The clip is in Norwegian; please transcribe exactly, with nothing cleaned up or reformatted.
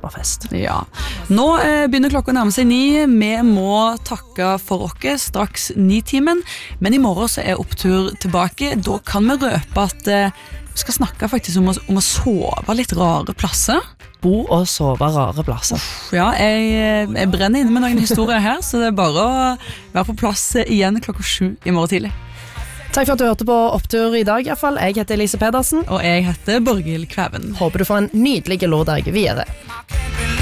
septemberfest. Ja. Nå eh, begynner klokka å nærme seg ni. Vi må takke for oss straks ni-timen, men i morgen så er opptur tilbake. Da kan vi røpe at eh, vi skal snakke faktisk om å, om å sove litt rare plasser. Bo og sove rare plasser. Ja, jeg, jeg brenner inne med noen historier her, så det er bare å være på plass igjen klokka sju i morgen tidlig. Takk for at du hørte på Opptur i dag i hvert fall. Jeg heter Elise Pedersen. Og jeg heter Borghild Kvæven. Håper du får en nydelig lørdag videre.